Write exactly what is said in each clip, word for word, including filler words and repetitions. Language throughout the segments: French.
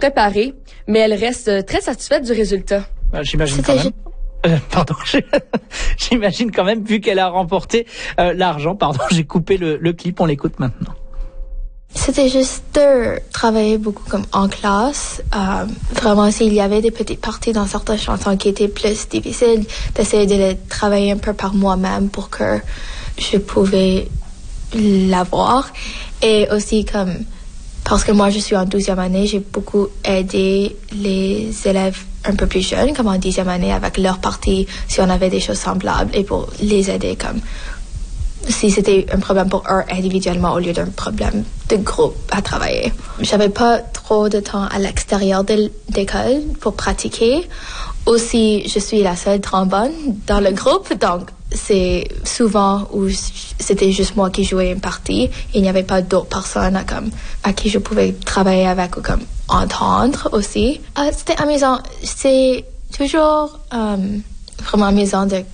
préparer, mais elle reste très satisfaite du résultat. Euh, j'imagine C'était quand même. Euh, pardon, j'imagine quand même, vu qu'elle a remporté euh, l'argent. Pardon, j'ai coupé le, le clip, on l'écoute maintenant. C'était juste de travailler beaucoup comme en classe. Euh, vraiment, s'il y avait des petites parties dans certaines chansons qui étaient plus difficiles, d'essayer de les travailler un peu par moi-même pour que je pouvais l'avoir. Et aussi comme, parce que moi je suis en douzième année, j'ai beaucoup aidé les élèves un peu plus jeunes, comme en dixième année, avec leur partie, si on avait des choses semblables, et pour les aider comme si c'était un problème pour eux individuellement au lieu d'un problème de groupe à travailler. J'avais pas trop de temps à l'extérieur de l'école pour pratiquer. Aussi, je suis la seule trombone dans le groupe, donc c'est souvent où c'était juste moi qui jouais une partie. Il n'y avait pas d'autres personnes à, comme, à qui je pouvais travailler avec ou comme entendre aussi. Euh, c'était amusant. C'est toujours euh, vraiment amusant de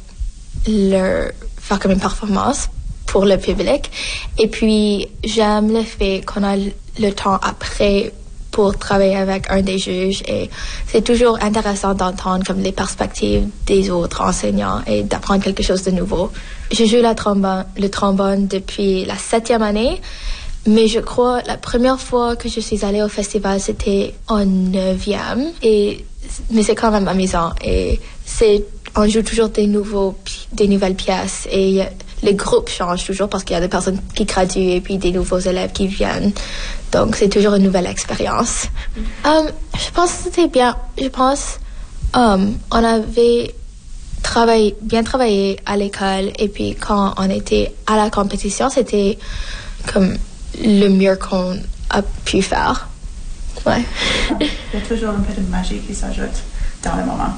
leur faire comme une performance pour le public. Et puis, j'aime le fait qu'on a le temps après pour travailler avec un des juges et c'est toujours intéressant d'entendre comme les perspectives des autres enseignants et d'apprendre quelque chose de nouveau. Je joue la trombone, le trombone depuis la septième année, mais je crois la première fois que je suis allée au festival, c'était en neuvième. Et, mais c'est quand même amusant et c'est, on joue toujours des nouveaux, des nouvelles pièces et les groupes changent toujours parce qu'il y a des personnes qui graduent et puis des nouveaux élèves qui viennent. Donc, c'est toujours une nouvelle expérience. Mm. Um, je pense que c'était bien. Je pense um, on avait travaillé, bien travaillé à l'école et puis quand on était à la compétition, c'était comme le mieux qu'on a pu faire. Ouais. Il y a toujours un peu de magie qui s'ajoute dans le moment.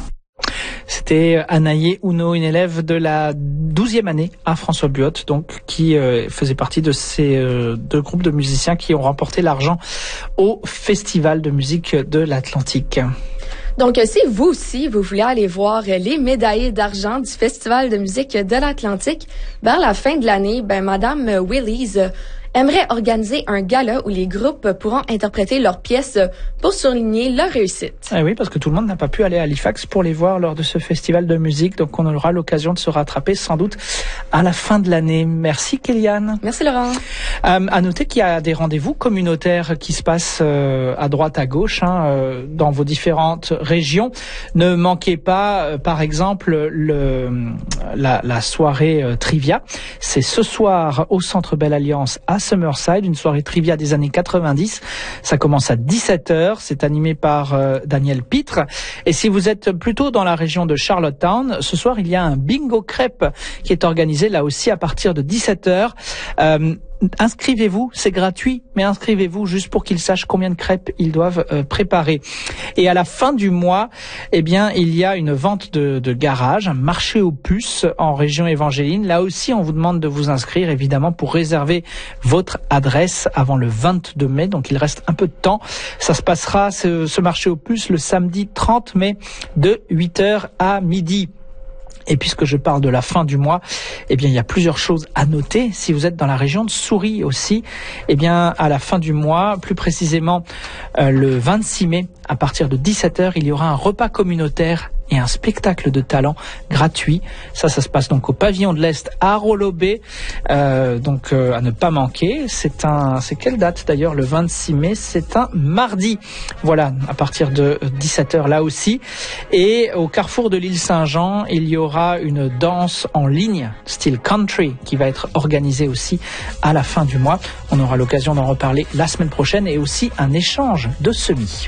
C'était Anaïe Uno, une élève de la douzième année à François Buot, donc qui euh, faisait partie de ces euh, deux groupes de musiciens qui ont remporté l'argent au Festival de musique de l'Atlantique. Donc, si vous aussi, vous voulez aller voir les médaillés d'argent du Festival de musique de l'Atlantique, vers la fin de l'année, ben, Madame Willis aimerait organiser un gala où les groupes pourront interpréter leurs pièces pour souligner leur réussite. Eh oui, parce que tout le monde n'a pas pu aller à Halifax pour les voir lors de ce festival de musique, donc on aura l'occasion de se rattraper sans doute à la fin de l'année. Merci Kéliane. Merci Laurent. Euh, à noter qu'il y a des rendez-vous communautaires qui se passent euh, à droite, à gauche, hein, euh, dans vos différentes régions. Ne manquez pas, euh, par exemple, le, la, la soirée euh, trivia. C'est ce soir au Centre Belle Alliance à Summerside, une soirée trivia des années quatre-vingt-dix. Ça commence à dix-sept heures. C'est animé par euh, Daniel Pitre. Et si vous êtes plutôt dans la région de Charlottetown, ce soir, il y a un bingo crêpe qui est organisé là aussi à partir de dix-sept heures. Euh, Inscrivez-vous, c'est gratuit, mais inscrivez-vous juste pour qu'ils sachent combien de crêpes ils doivent euh, préparer. Et à la fin du mois, eh bien, il y a une vente de, de garage, un marché aux puces en région Évangeline. Là aussi, on vous demande de vous inscrire, évidemment, pour réserver votre adresse avant le vingt-deux mai. Donc, il reste un peu de temps. Ça se passera, ce, ce marché aux puces, le samedi trente mai de huit heures à midi. Et puisque je parle de la fin du mois, eh bien, il y a plusieurs choses à noter. Si vous êtes dans la région de Souris aussi, eh bien, à la fin du mois, plus précisément euh, le vingt-six mai, à partir de dix-sept heures, il y aura un repas communautaire et un spectacle de talent gratuit. Ça, ça se passe donc au pavillon de l'Est à Rolobé, euh, donc euh, à ne pas manquer. C'est un, c'est quelle date d'ailleurs? Le vingt-six mai, c'est un mardi. Voilà, à partir de dix-sept heures là aussi. Et au carrefour de l'île Saint-Jean, il y aura une danse en ligne, style country, qui va être organisée aussi à la fin du mois. On aura l'occasion d'en reparler la semaine prochaine et aussi un échange de semis.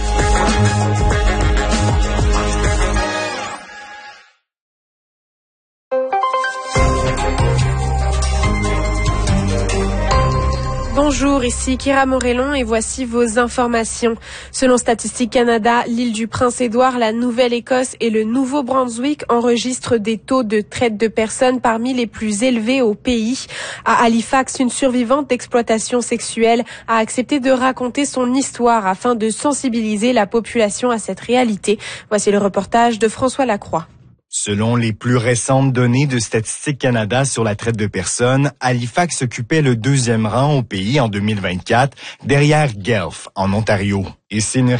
Bonjour, ici Kira Morellon et voici vos informations. Selon Statistique Canada, l'île du Prince-Édouard, la Nouvelle-Écosse et le Nouveau-Brunswick enregistrent des taux de traite de personnes parmi les plus élevés au pays. À Halifax, une survivante d'exploitation sexuelle a accepté de raconter son histoire afin de sensibiliser la population à cette réalité. Voici le reportage de François Lacroix. Selon les plus récentes données de Statistique Canada sur la traite de personnes, Halifax occupait le deuxième rang au pays en deux mille vingt-quatre, derrière Guelph, en Ontario. Et c'est une